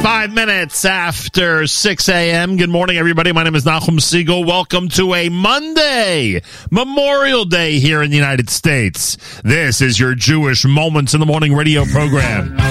5 minutes after 6 a.m. Good morning, everybody. My name is Nachum Siegel. Welcome to a Monday, Memorial Day here in the United States. This is your Jewish Moments in the Morning radio program.